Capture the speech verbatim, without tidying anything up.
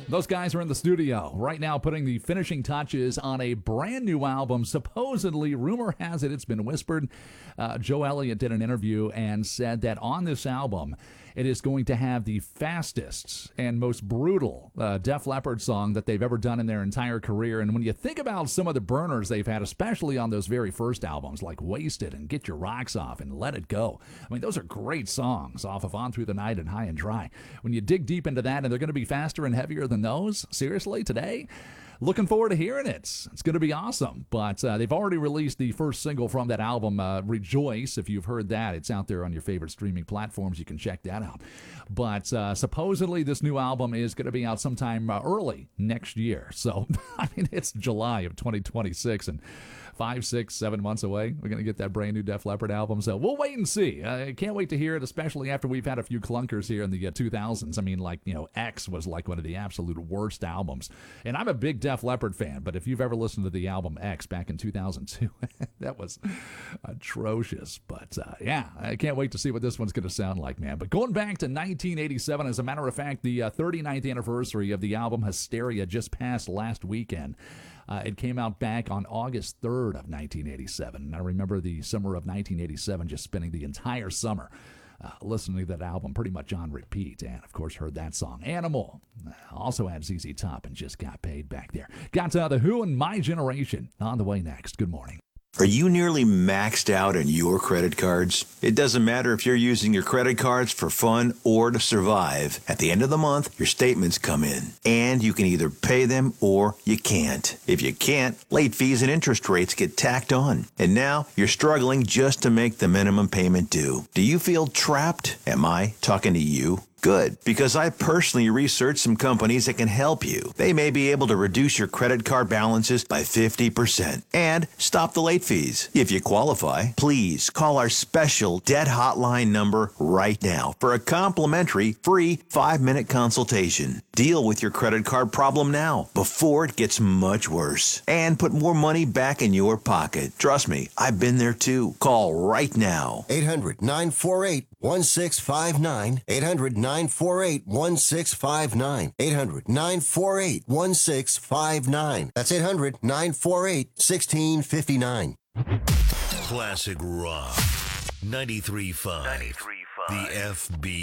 Those guys are in the studio right now putting the finishing touches on a brand new album. Supposedly, rumor has it, it's been whispered. Uh, Joe Elliott did an interview and said that on this album, it is going to have the fastest and most brutal uh, Def Leppard song that they've ever done in their entire career. And when you think about some of the burners they've had, especially on those very first albums like Wasted and Get Your Rocks Off and Let It Go, I mean, those are great songs off of On Through the Night and High and Dry. When you dig deep into that and they're going to be faster and heavier than those, seriously, today? Looking forward to hearing it. It's going to be awesome. But uh, they've already released the first single from that album, uh, Rejoice. If you've heard that, it's out there on your favorite streaming platforms. You can check that out. But uh, supposedly this new album is going to be out sometime uh, early next year. So, I mean, it's July of twenty twenty-six, and five, six, seven months away, we're going to get that brand new Def Leppard album. So we'll wait and see. I uh, can't wait to hear it, especially after we've had a few clunkers here in the uh, two thousands. I mean, like, you know, X was like one of the absolute worst albums. And I'm a big Def Leppard fan, but if you've ever listened to the album X back in two thousand two, that was atrocious. But uh, yeah, I can't wait to see what this one's going to sound like, man. But going back to nineteen eighty-seven, as a matter of fact, the uh, thirty-ninth anniversary of the album Hysteria just passed last weekend. Uh, it came out back on August third of nineteen eighty-seven. And I remember the summer of nineteen eighty-seven, just spending the entire summer uh, listening to that album pretty much on repeat. And, of course, heard that song. Animal uh, also had Z Z Top and Just Got Paid back there. Got uh, The Who and My Generation on the way next. Good morning. Are you nearly maxed out on your credit cards? It doesn't matter if you're using your credit cards for fun or to survive. At the end of the month, your statements come in, and you can either pay them or you can't. If you can't, late fees and interest rates get tacked on. And now you're struggling just to make the minimum payment due. Do you feel trapped? Am I talking to you? Good, because I personally researched some companies that can help you. They may be able to reduce your credit card balances by fifty percent and stop the late fees. If you qualify, please call our special debt hotline number right now for a complimentary free five-minute consultation. Deal with your credit card problem now before it gets much worse and put more money back in your pocket. Trust me, I've been there too. Call right now. eight hundred, nine four eight, one six five nine. eight hundred, nine four eight, one six five nine. eight hundred, nine four eight, one six five nine. That's eight hundred, nine four eight, one six five nine. Classic Rock. ninety-three point five. The F B